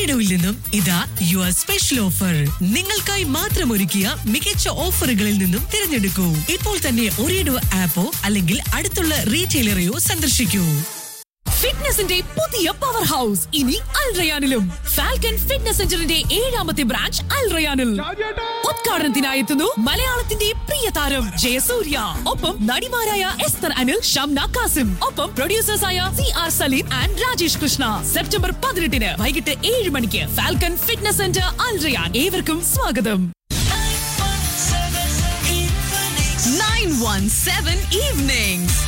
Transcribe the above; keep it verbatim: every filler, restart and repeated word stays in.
ഒരിടവിൽ നിന്നും ഇതാ your special offer. നിങ്ങൾക്കായി മാത്രം ഒരുക്കിയ മികച്ച ഓഫറുകളിൽ നിന്നും തിരഞ്ഞെടുക്കൂ. ഇപ്പോൾ തന്നെ ഒരിടവ് ആപ്പോ അല്ലെങ്കിൽ അടുത്തുള്ള റീറ്റെയിലറെയോ സന്ദർശിക്കൂ. ഫിറ്റ്നസിന്റെ പുതിയ പവർ ഹൗസ് ഇനി അൽ റയാനിലും. ഫാൽക്കൺ ഫിറ്റ്നസ് സെന്ററിന്റെ ഏഴാമത്തെ ബ്രാഞ്ച് അൽ റയാനിൽ ഉദ്ഘാടനത്തിനായി എത്തുന്നു മലയാളത്തിന്റെ പ്രിയ താരം ജയസൂര്യ. ഒപ്പം നടിമാരായ എസ്തർ അനിൽ, ഷംന കാസിം, ഒപ്പം പ്രൊഡ്യൂസേഴ്സായ C R Saleem and Rajesh Krishna. September പതിനെട്ടിന് വൈകിട്ട് ഏഴ് മണിക്ക് ഫാൽക്കൺ ഫിറ്റ്നസ് സെന്റർ അൽ റയാൻ. ഏവർക്കും സ്വാഗതം. Nine one seven evenings.